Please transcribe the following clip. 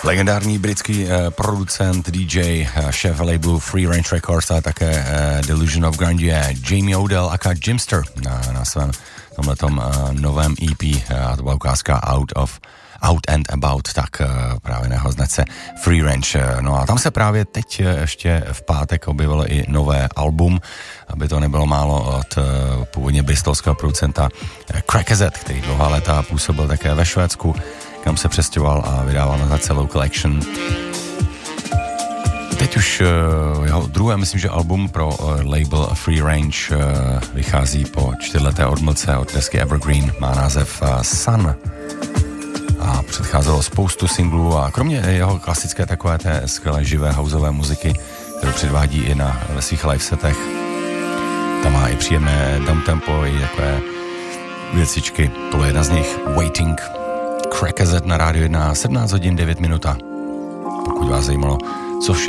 Legendární britský producent, DJ, šéf labelu Free Range Records a také Delusion of Grandeur, Jamie Odell aka Jimster na svém tomhletom novém EP, a to byla ukázka Out and About, tak právě na jeho značce Free Range. No a tam se právě teď ještě v pátek objevilo i nové album, aby to nebylo málo, od původně bristolského producenta Crackazet, který dlouhá léta působil také ve Švédsku, kam se přestěhoval a vydával na značce Local Action. Teď už jeho druhé, myslím, že album pro label Free Range vychází po 4leté odmlce od desky Evergreen, má název Sun. A předcházelo spoustu singlů a kromě jeho klasické takové té skvělé živé houseové muziky, kterou předvádí i ve svých live setech, tam má i příjemné downtempo i takové věcičky. To je jedna z nich, Waiting, Crackazet na rádiu 1, 17 hodin 9 minut. Pokud vás zajímalo, co vše